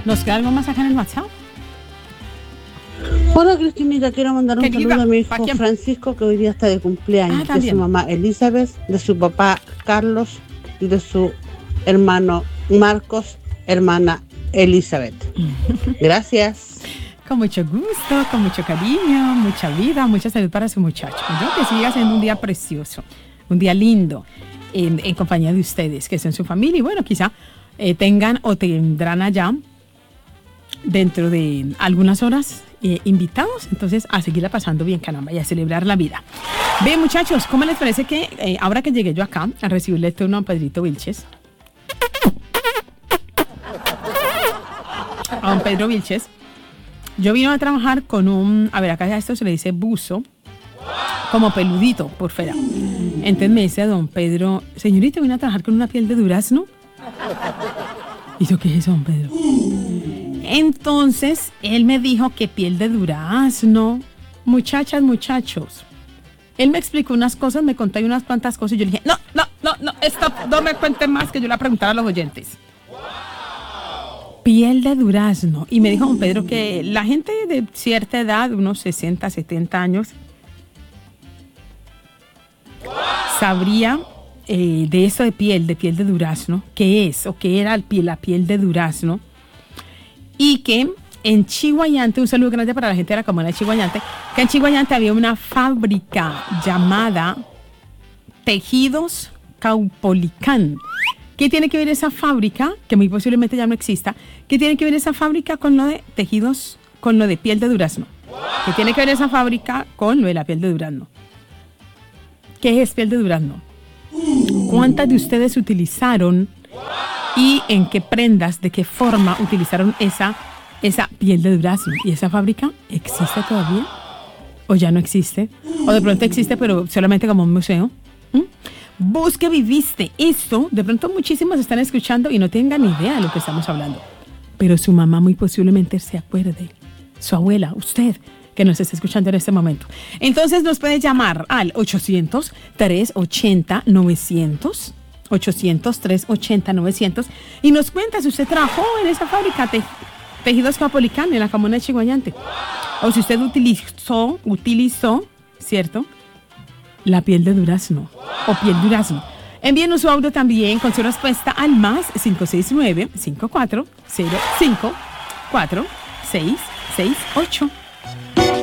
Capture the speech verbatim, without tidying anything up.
¿Nos queda algo más acá en el WhatsApp? Hola Cristinita, quiero mandar un Querida, saludo a mi ¿pa' hijo quién? Francisco, que hoy día está de cumpleaños, Ah, de también. su mamá Elizabeth, de su papá Carlos y de su hermano Marcos, hermana Elizabeth. Gracias. Con mucho gusto, con mucho cariño, mucha vida, mucha salud para su muchacho. Yo que siga siendo un día precioso, un día lindo, en, en compañía de ustedes, que son su familia. Y bueno, quizá eh, tengan o tendrán allá, dentro de algunas horas, eh, invitados. Entonces, a seguirla pasando bien, caramba, y a celebrar la vida. Bien, muchachos, ¿cómo les parece que eh, ahora que llegué yo acá a recibirle el turno a Pedrito Vilches? A don Pedro Vilches. Yo vine a trabajar con un, a ver, acá a esto se le dice buzo, como peludito por fuera. Entonces me dice don Pedro, señorita, vine a trabajar con una piel de durazno. ¿Y yo qué es eso, don Pedro? Entonces él me dijo que piel de durazno, muchachas, muchachos. Él me explicó unas cosas, me contó unas cuantas cosas y yo le dije, no, no, no, no, stop, no me cuenten más, que yo le voy a preguntar a los oyentes. Piel de durazno. Y me dijo don Pedro que la gente de cierta edad, unos sesenta, setenta años, sabría eh, de eso de piel, de piel de durazno, qué es o qué era el piel, la piel de durazno. Y que en Chiguayante, un saludo grande para la gente de la comuna de Chiguayante, que en Chiguayante había una fábrica llamada Tejidos Caupolicán. ¿Qué tiene que ver esa fábrica, que muy posiblemente ya no exista? ¿Qué tiene que ver esa fábrica con lo de tejidos, con lo de piel de durazno? ¿Qué tiene que ver esa fábrica con lo de la piel de durazno? ¿Qué es piel de durazno? ¿Cuántas de ustedes utilizaron y en qué prendas, de qué forma utilizaron esa, esa piel de durazno? ¿Y esa fábrica existe todavía? ¿O ya no existe? ¿O de pronto existe pero solamente como un museo? ¿Mm? Busque Viviste. Esto, de pronto muchísimos están escuchando y no tengan ni idea de lo que estamos hablando. Pero su mamá muy posiblemente se acuerde. Su abuela, usted, que nos está escuchando en este momento. Entonces nos puede llamar al ochocientos, trescientos ochenta, novecientos. ochocientos, trescientos ochenta, novecientos. Y nos cuenta si usted trabajó en esa fábrica de Tejidos Caupolicán en la comuna de Chiguayante. O si usted utilizó, utilizó, ¿cierto?, la piel de durazno o piel durazno. Envíenos su audio también con su respuesta al más cinco seis nueve, cinco cuatro cero cinco, cuatro seis seis ocho.